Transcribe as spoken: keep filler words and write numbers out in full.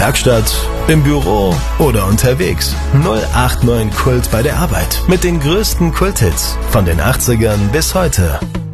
Werkstatt, im Büro oder unterwegs. null acht neun Kult bei der Arbeit mit den größten Kulthits von den achtzigern bis heute.